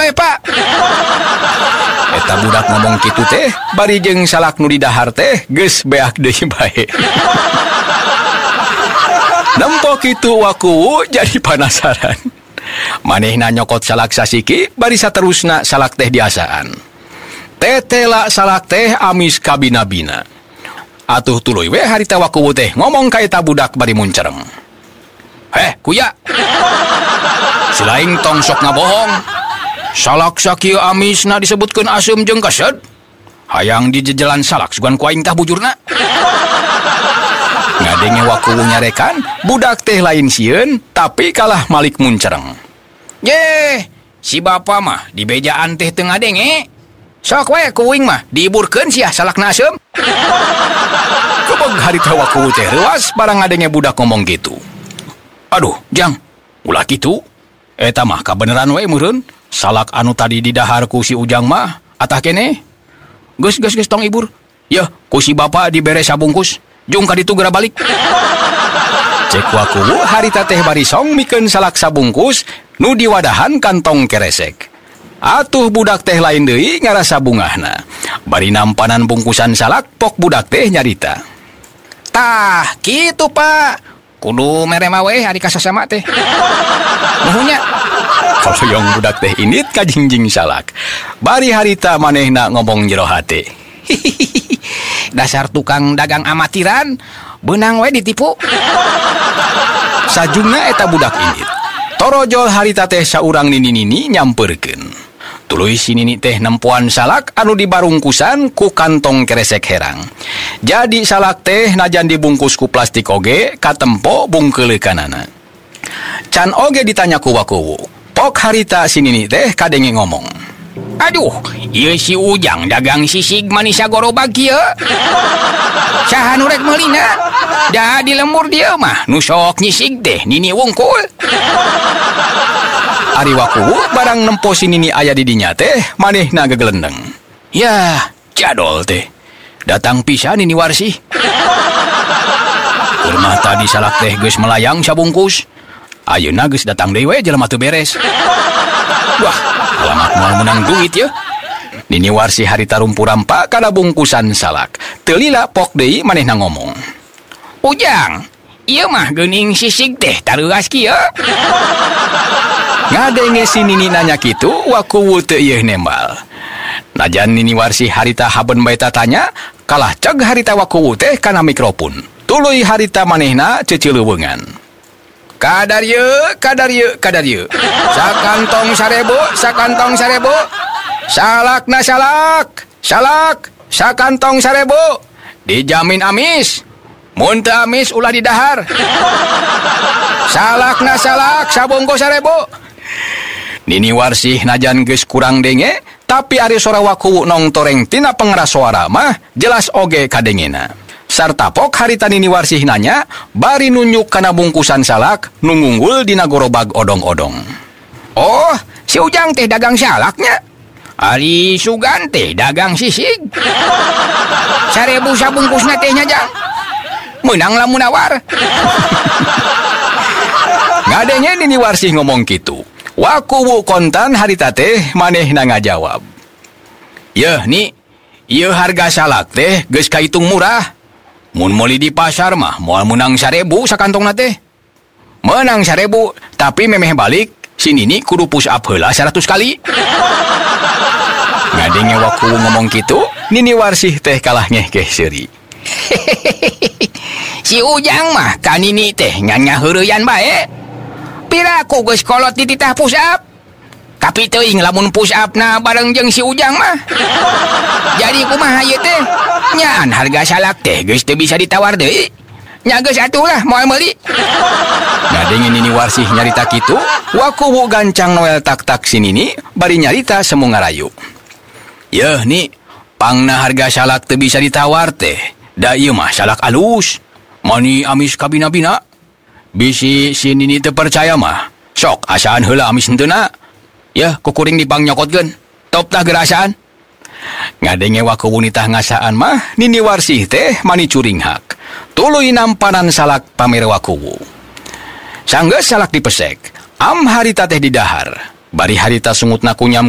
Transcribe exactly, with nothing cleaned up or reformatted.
we Pak. Eta budak ngomong kitu teh bari jeung salak nu di dahar teh geus beak deui bae. Nempo kitu waku jadi penasaran. Manehna nyokot salak sasiki bari saterusna salak teh diasaan. Tetela salak teh amis kabina-bina. Atuh tuluy we harita waku teh ngomong ka eta budak bari muncerem. Heh, kuya. Silaing tong sok ngabohong. Salak sakieu amisna disebutkeun asem jeung kased. Hayang dijejelan salak sugan ku aing tah bujurna. Ngadenge waku nyarekan, budak teh lain sieun, tapi kalah malik muncereng. Ye, si bapa mah di bejaan teh teu ngadenge. Sok we kuing mah diiburkeun sia salakna asem. Kebeg harita waku teh reuas barang ngadenge budak ngomong gitu. Aduh, jang, ulah kitu. Eta mah kabeneran we meureun. Salak anu tadi di dahar ku si Ujang mah atah kene. Geus geus geus tong ibur. Yeuh, ku si bapa dibere sabungkus. Jung ka ditu geura balik. Cek waku harita teh bari song mikeun salak sabungkus nu diwadahan kantong keresek. Atuh budak teh lain deui ngarasa bungahna. Bari nampanan bungkusan salak pok budak teh nyarita. Tah, kitu Pak. Kudu mere mah we ari kasasama teh. Nuhunya. Kaloyong budak teh init ka jingjing salak. Bari harita manehna ngomong jero hate. Dasar tukang dagang amatiran, beunang we ditipu. Sajungna eta budak init. Torojol harita teh saurang nini-nini nyampeurkeun. Tuluy si nini teh nempuan salak anu dibarungkusan ku kantong keresek herang. Jadi salak teh najan dibungkus ku plastik oge katempo bungkeuleukanana. Can oge ditanya ku wakuwu. Pok harita si nini teh kadenge ngomong. Aduh, ieu si Ujang dagang sisig manis sagorobag kieu. Saha nu rek meulina? Da di lembur dieu mah nu sok nyisig teh nini wungkul. Ari waku barang nempo si nini aya di dinya teh manehna gegelendeng. Yah, jadol teh. Datang pisan nini Warsih. Urmah tadi salak teh geus melayang sabungkus. Ayeuna geus datang deui we jelema teu beres. Wah, alamat moal menang duit ya. Nini Warsih harita rumpu rampa kana bungkusan salak. Teu lila pok deui manehna ngomong. Ujang, ieu mah geuning sisig teh tareuas kieu. Ngadenge si nini nanya kitu, waku teu ieu nembal. Najan Nini Warsih harita haben bae tanya, kalah ceg harita waku teh kana mikrofon. Tuluy harita manehna ceuceuleuweungan. Kadar ye, kadar ye, kadar ye. Sakantong sarebo, sakantong sarebo. Salak na salak, salak, sakantong sarebo. Dijamin amis. Mun teu amis ulah didahar. Salak na salak, sabungkus sarebo. Nini Warsih najan geus kurang denge, tapi ari sora waku nong toreng tina pengeras suara mah jelas oge kadengena. Sarta pok harita Nini Warsih nanya, bari nunjuk kana bungkusan salak nu ngunggul dina gorobag odong-odong. Oh, si Ujang teh dagang salaknya. Ari Sugan teh dagang sisig. Sarebu sabungkusna tehnya Jang. Menang lamun nawar. Ngadenge Nini Warsih ngomong kitu. Waku kontan harita teh manehna ngajawab. Yeuh ni, ieu harga salak teh geus kahitung murah. Mun meuli di pasar mah moal menang sarebu sakantongna teh. Menang sarebu, tapi memeh balik si Nini kudu push up heula seratus kali. Ngadenge waku ngomong kitu, Nini Warsih teh kalah ngehkeh seuri. Si Ujang mah ka Nini teh nyanya heureuyan bae. Pira aku geus kolot di titah push up. Tapi teuing lamun push up na bareng jeung si Ujang mah. Jadi kumaha ieu teh? Nyaan harga salak teh geus teu bisa ditawar deui. Nya geus atuh lah moal meuli. Ngadenge Nini Warsih nyarita kitu, waku gancang noel tak-tak si Nini bari nyarita semu ngarayu. Yeuh ni, pangna harga salak teu bisa ditawar teh. Da ieu mah salak alus. Mani amis kabina-bina. Bisi si Nini teu percaya mah. Sok asaan heula amis henteuna. Yeuh kukuring dipang nyokotkeun. Top tah gerasaan. Ngadenge waku nitah ngasaan mah Nini Warsih teh mani curing hak. Tuluy nampanan salak pamer waku. Sanggeus salak dipesek, am harita teh didahar. Bari harita sungutna kunyam